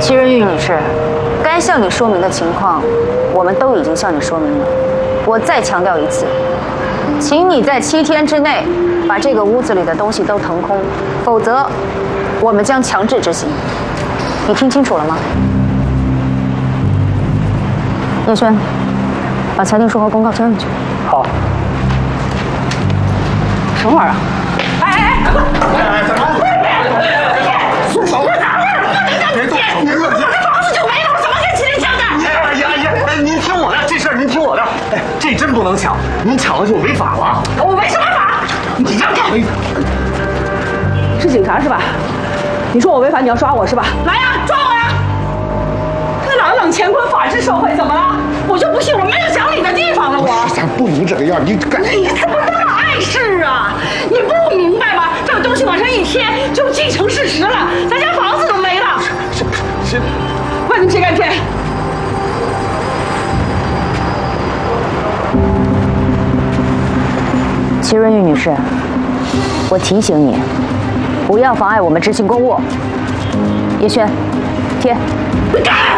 齐仁玉女士，该向你说明的情况，我们都已经向你说明了。我再强调一次，请你在7天之内把这个屋子里的东西都腾空，否则我们将强制执行。你听清楚了吗？叶轩，把裁定书和公告交上去。 好。 什么玩意儿？哎！ 松手！别动手！别乱讲！ 房子就没了，我怎么跟麒麟交代？ 哎，您听我的，这事儿您听我的。哎，这真不能抢，您抢了就违法了。 我违什么法？ 你让他违法？ 是警察是吧？你说我违法，你要抓我是吧？来呀，抓我呀！这朗朗乾坤法治社会怎么了？我就不信我没有讲理的地方了，我。 咱不能这个样，你干！ 你怎么那么碍事啊？你不明白吗？这个东西往上一贴，就既成事实了，咱家房子都没了。 是， 问你谁敢贴？ 齐润玉女士，我提醒你，不要妨碍我们执行公务。叶轩，贴。 你干！